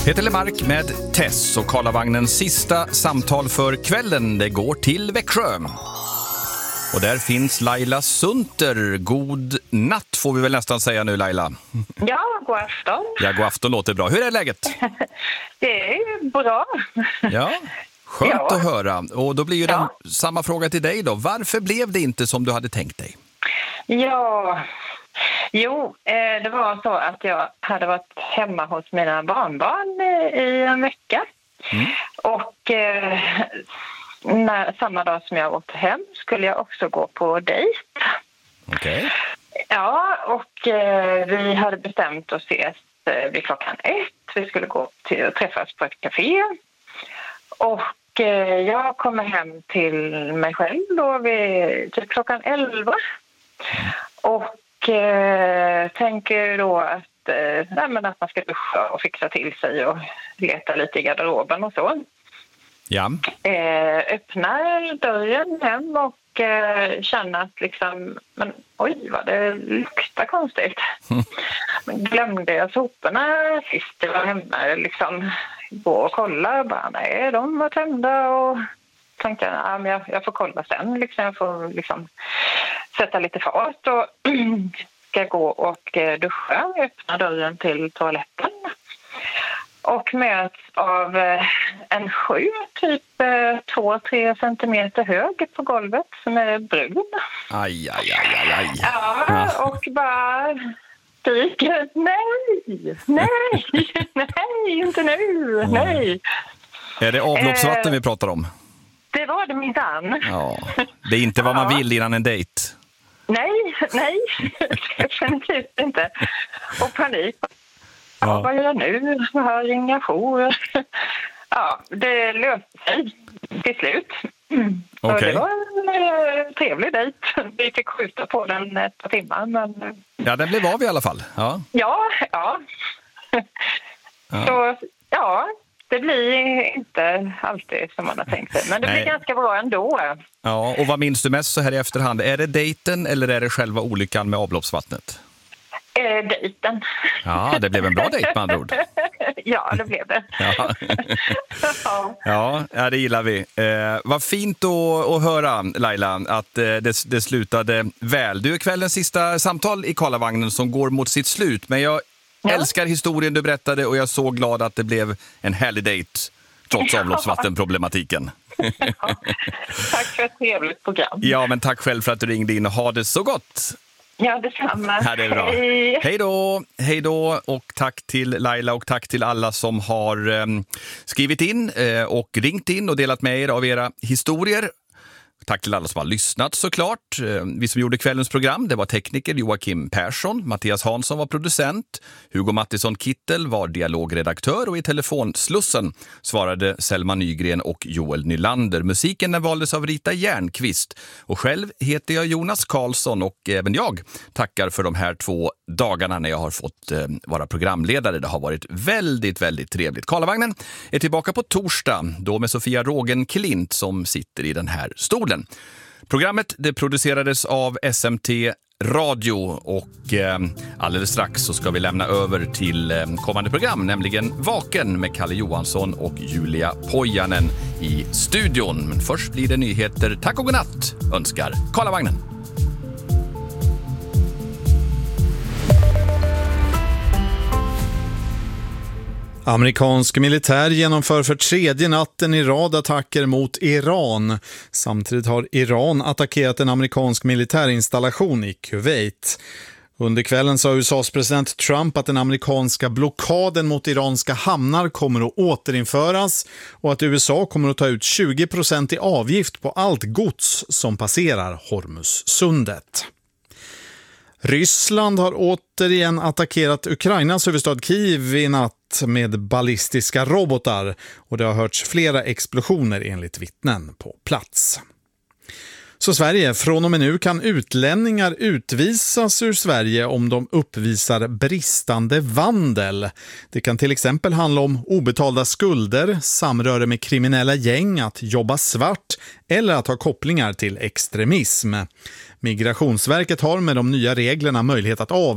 Peter Lemark med Tess och Karlavagnens sista samtal för kvällen. Det går till Växjö. Och där finns Laila Sunter. God natt får vi väl nästan säga nu, Laila. Ja, god afton. Ja, god afton låter bra. Hur är läget? Det är bra. Ja, skönt att höra. Och då blir ju den samma fråga till dig då. Varför blev det inte som du hade tänkt dig? Ja, det var så att jag hade varit hemma hos mina barnbarn i en vecka. Och samma dag som jag åkte hem skulle jag också gå på dejt. Okej. Ja, och vi hade bestämt att ses vid klockan 1. Vi skulle gå till och träffas på ett café. Och jag kommer hem till mig själv då vid typ klockan 11. Och tänker då att man ska duscha och fixa till sig och leta lite i garderoben och så. Ja. Öppnar dörren hem och känner att liksom, men oj vad det luktar konstigt. Men glömde jag soporna sist jag var hemma, liksom gå och kolla och bara nej, de var tömda och tänkte jag får kolla sen, liksom, jag får liksom sätta lite fart och ska gå och duscha, öppna dörren till toaletten och möts av en sju typ 2-3 centimeter hög på golvet som är brun. Aj. Ja, och bara skriker nej, inte nu, nej. Är det avloppsvatten vi pratar om? Det var det minsann. Ja, det är inte vad man vill innan en dejt. Nej, definitivt inte. Och panik. Ja, vad gör jag nu? Jag har inga jour. Ja, det löste sig till slut. Okay. Och det var en trevlig dejt. Vi fick skjuta på den ett par timmar. Men... Ja, den blev av i alla fall. Ja. Så, det blir inte alltid som man har tänkt sig. Men det blir ganska bra ändå. Ja, och vad minns du mest så här i efterhand? Är det dejten eller är det själva olyckan med avloppsvattnet? Dejten. Ja, det blev en bra dejt med andra ord. Ja, det blev det. Ja, det gillar vi. Vad fint att höra, Laila, att det slutade väl. Du är kvällens sista samtal i Karlavagnen som går mot sitt slut. Men jag älskar historien du berättade och jag är så glad att det blev en härlig dejt trots avloppsvattenproblematiken. Tack för ett trevligt program. Ja, men tack själv för att du ringde in och ha det så gott. Ja, detsamma. Ja, det är bra. Hej då och tack till Laila och tack till alla som har skrivit in och ringt in och delat med er av era historier. Tack till alla som har lyssnat såklart. Vi som gjorde kvällens program, det var tekniker Joakim Persson, Mattias Hansson var producent, Hugo Mattisson Kittel var dialogredaktör och i telefonslussen svarade Selma Nygren och Joel Nylander. Musiken den valdes av Rita Järnqvist och själv heter jag Jonas Karlsson och även jag tackar för de här 2 dagarna när jag har fått vara programledare. Det har varit väldigt, väldigt trevligt. Karlavagnen är tillbaka på torsdag, då med Sofia Rågen-Klint som sitter i den här stolen. Programmet det producerades av SMT Radio och alldeles strax så ska vi lämna över till kommande program, nämligen Vaken med Kalle Johansson och Julia Pojanen i studion. Men först blir det nyheter. Tack och godnatt önskar Karlavagnen. Amerikansk militär genomför för 3:e natten i rad attacker mot Iran. Samtidigt har Iran attackerat en amerikansk militärinstallation i Kuwait. Under kvällen sa USAs president Trump att den amerikanska blockaden mot iranska hamnar kommer att återinföras och att USA kommer att ta ut 20% i avgift på allt gods som passerar Hormuzsundet. Ryssland har återigen attackerat Ukrainas huvudstad Kiev i natt med ballistiska robotar och det har hörts flera explosioner enligt vittnen på plats. Så Sverige, från och med nu kan utlänningar utvisas ur Sverige om de uppvisar bristande vandel. Det kan till exempel handla om obetalda skulder, samröre med kriminella gäng, att jobba svart eller att ha kopplingar till extremism. Migrationsverket har med de nya reglerna möjlighet att